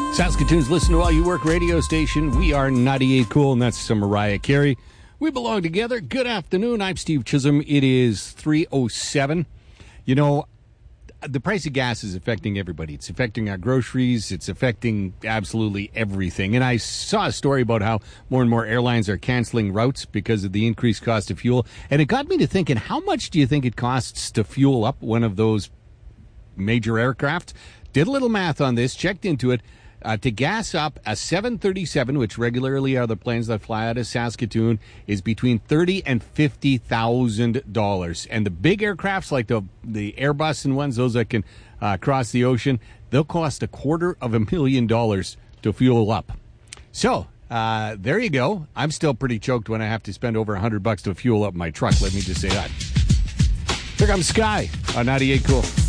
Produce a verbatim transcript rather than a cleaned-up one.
Saskatoon's Listen to While You Work radio station. We are ninety-eight Cool, and that's some Mariah Carey. We belong together. Good afternoon. I'm Steve Chisholm. It is three oh seven. You know, the price of gas is affecting everybody. It's affecting our groceries. It's affecting absolutely everything. And I saw a story about how more and more airlines are canceling routes because of the increased cost of fuel. And it got me to thinking, how much do you think it costs to fuel up one of those major aircraft? Did a little math on this, checked into it. Uh, to gas up a seven thirty-seven, which regularly are the planes that fly out of Saskatoon, is between thirty and fifty thousand dollars. And the big aircrafts like the the Airbus and ones, those that can uh, cross the ocean, they'll cost a quarter of a million dollars to fuel up. So uh, there you go. I'm still pretty choked when I have to spend over a hundred bucks to fuel up my truck. Let me just say that. Here comes Sky on ninety-eight Cool.